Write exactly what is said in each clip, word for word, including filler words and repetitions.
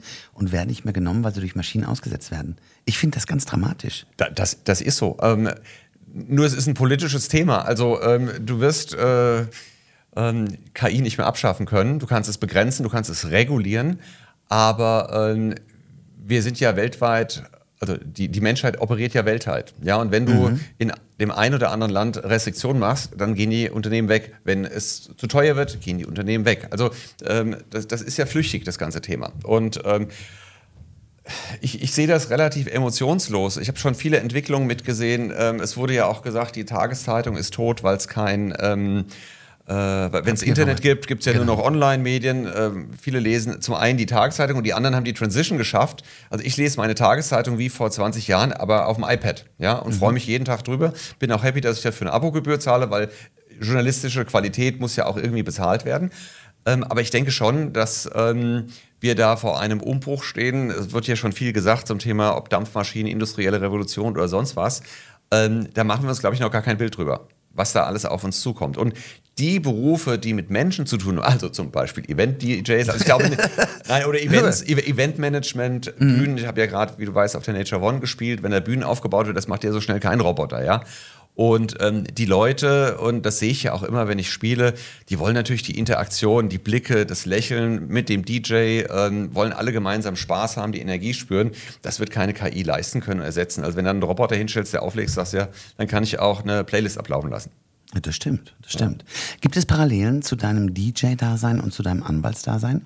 werden und werden nicht mehr genommen, weil sie durch Maschinen ausgesetzt werden. Ich finde das ganz dramatisch. Da, das, das ist so. Ähm, nur es ist ein politisches Thema. Also ähm, du wirst äh, ähm, K I nicht mehr abschaffen können. Du kannst es begrenzen, du kannst es regulieren. Aber ähm, wir sind ja weltweit, also die, die Menschheit operiert ja weltweit. Ja, und wenn du mhm. in dem einen oder anderen Land Restriktionen machst, dann gehen die Unternehmen weg. Wenn es zu teuer wird, gehen die Unternehmen weg. Also ähm, das, das ist ja flüchtig, das ganze Thema. Und ähm, Ich, ich sehe das relativ emotionslos. Ich habe schon viele Entwicklungen mitgesehen. Ähm, es wurde ja auch gesagt, die Tageszeitung ist tot, weil es kein, ähm, äh, wenn es Internet gibt, gibt es ja genau. nur noch Online-Medien. Ähm, viele lesen zum einen die Tageszeitung und die anderen haben die Transition geschafft. Also ich lese meine Tageszeitung wie vor zwanzig Jahren, aber auf dem iPad, ja, und mhm. freue mich jeden Tag drüber. Bin auch happy, dass ich dafür eine Abogebühr zahle, weil journalistische Qualität muss ja auch irgendwie bezahlt werden. Ähm, aber ich denke schon, dass ähm, wir da vor einem Umbruch stehen. Es wird ja schon viel gesagt zum Thema, ob Dampfmaschinen, industrielle Revolution oder sonst was. Ähm, da machen wir uns, glaube ich, noch gar kein Bild drüber, was da alles auf uns zukommt. Und die Berufe, die mit Menschen zu tun haben, also zum Beispiel Event-D Js, also ich glaube, nein, oder Events, Eventmanagement, mhm. Bühnen, ich habe ja gerade, wie du weißt, auf der Nature One gespielt, wenn da Bühnen aufgebaut wird, das macht ja so schnell kein Roboter, ja. Und ähm, die Leute, und das sehe ich ja auch immer, wenn ich spiele, die wollen natürlich die Interaktion, die Blicke, das Lächeln mit dem D J, ähm, wollen alle gemeinsam Spaß haben, die Energie spüren. Das wird keine K I leisten können, ersetzen. Also wenn dann einen Roboter hinstellst, der auflegst, sagst ja, dann kann ich auch eine Playlist ablaufen lassen. Das stimmt, das stimmt. Ja. Gibt es Parallelen zu deinem D J-Dasein und zu deinem Anwaltsdasein?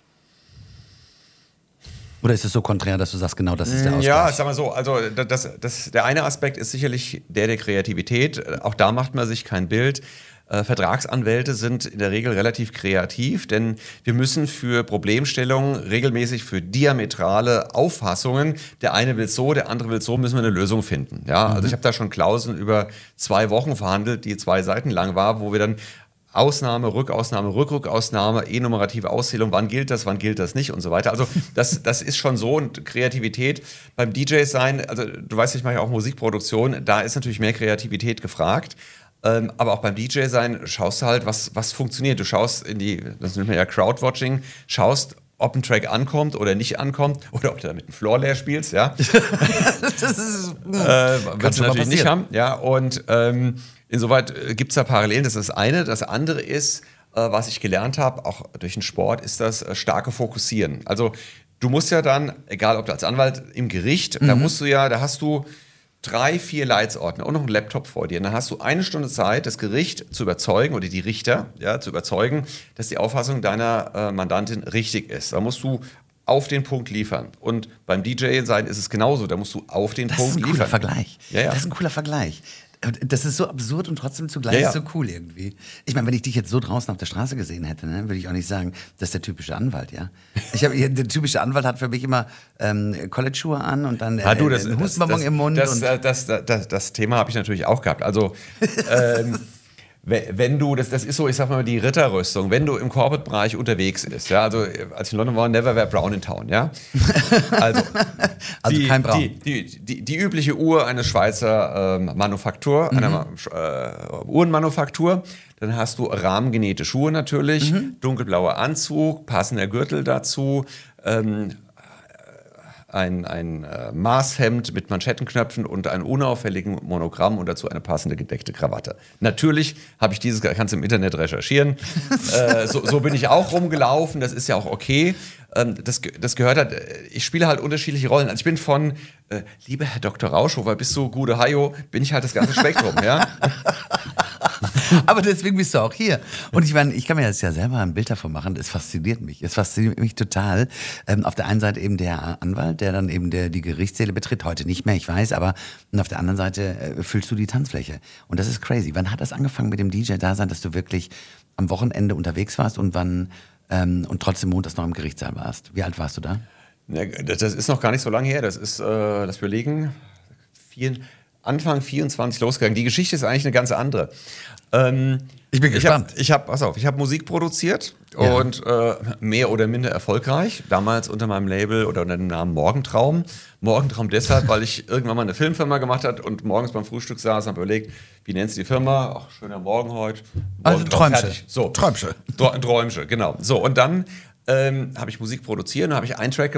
Oder ist es so konträr, dass du sagst, genau das ist der Ausgleich? Ja, sag mal so, also das, das, der eine Aspekt ist sicherlich der der Kreativität. Auch da macht man sich kein Bild. Äh, Vertragsanwälte sind in der Regel relativ kreativ, denn wir müssen für Problemstellungen regelmäßig für diametrale Auffassungen, der eine will so, der andere will so, müssen wir eine Lösung finden. Ja, also mhm. ich habe da schon Klauseln über zwei Wochen verhandelt, die zwei Seiten lang war, wo wir dann Ausnahme, Rückausnahme, Rückrückausnahme, enumerative Auszählung, wann gilt das, wann gilt das nicht und so weiter. Also das, das ist schon so, und Kreativität beim D J sein, also du weißt, ich mache ja auch Musikproduktion, da ist natürlich mehr Kreativität gefragt. Ähm, aber auch beim D J sein schaust du halt, was, was funktioniert. Du schaust in die, das nennt man ja Crowdwatching, schaust, ob ein Track ankommt oder nicht ankommt oder ob du damit einen Floor leer spielst, ja. das ist, äh, kannst du natürlich nicht haben, ja. Und ähm, insoweit gibt es da Parallelen, das ist das eine. Das andere ist, äh, was ich gelernt habe, auch durch den Sport, ist das äh, starke Fokussieren. Also du musst ja dann, egal ob du als Anwalt im Gericht, mhm. da musst du ja, da hast du drei, vier Leitsordner und noch einen Laptop vor dir. Und dann hast du eine Stunde Zeit, das Gericht zu überzeugen oder die Richter ja, zu überzeugen, dass die Auffassung deiner äh, Mandantin richtig ist. Da musst du auf den Punkt liefern. Und beim D J sein ist es genauso. Da musst du auf den das Punkt liefern. Das ist ein cooler Vergleich. Ja, ja. Das ist ein cooler Vergleich. Das ist so absurd und trotzdem zugleich ja, ja. so cool irgendwie. Ich meine, wenn ich dich jetzt so draußen auf der Straße gesehen hätte, ne, würde ich auch nicht sagen, das ist der typische Anwalt, ja. Ich hab, der typische Anwalt hat für mich immer ähm, College-Schuhe an und dann äh, ja, du, das, einen Hustenbonbon im Mund. Das, und das, das, das, das, das Thema habe ich natürlich auch gehabt. Also ähm, wenn du, das, das ist so, ich sag mal, die Ritterrüstung, wenn du im Corporate-Bereich unterwegs bist, ja, also als ich in London war, never wear brown in town, ja. Also, also die, kein Braun. Die, die, die, die übliche Uhr eines Schweizer ähm, Manufaktur, mhm. einer äh, Uhrenmanufaktur, dann hast du rahmengenähte Schuhe natürlich, mhm. dunkelblauer Anzug, passender Gürtel dazu, ähm, ein, ein äh, Maßhemd mit Manschettenknöpfen und einem unauffälligen Monogramm und dazu eine passende gedeckte Krawatte. Natürlich habe ich dieses, kannst du im Internet recherchieren, äh, so, so bin ich auch rumgelaufen, das ist ja auch okay. Ähm, das, das gehört halt, ich spiele halt unterschiedliche Rollen. Also ich bin von, äh, lieber Herr Doktor Rauschhofer, bis zu Gude Hayo, bin ich halt das ganze Spektrum, ja. Aber deswegen bist du auch hier. Und ich meine, ich kann mir jetzt ja selber ein Bild davon machen, es fasziniert mich. Es fasziniert mich total. Ähm, auf der einen Seite eben der Anwalt, der dann eben der, die Gerichtssäle betritt, heute nicht mehr, ich weiß, aber und auf der anderen Seite äh, füllst du die Tanzfläche. Und das ist crazy. Wann hat das angefangen mit dem D J-Dasein, dass du wirklich am Wochenende unterwegs warst und wann ähm, und trotzdem montags noch im Gerichtssaal warst? Wie alt warst du da? Das ist noch gar nicht so lange her. Das ist, äh, das wir legen, vier, Anfang vierundzwanzig losgegangen. Die Geschichte ist eigentlich eine ganz andere. Ähm, ich bin gespannt. Ich habe, pass auf, ich habe Musik produziert ja. und äh, mehr oder minder erfolgreich. Damals unter meinem Label oder unter dem Namen Morgentraum. Morgentraum deshalb, weil ich irgendwann mal eine Filmfirma gemacht habe und morgens beim Frühstück saß und habe überlegt, wie nennst du die Firma? Ach, schöner Morgen heute. Also Träumsche. So. Träumsche. Träumsche, genau. So, und dann ähm, habe ich Musik produziert und habe ich einen Track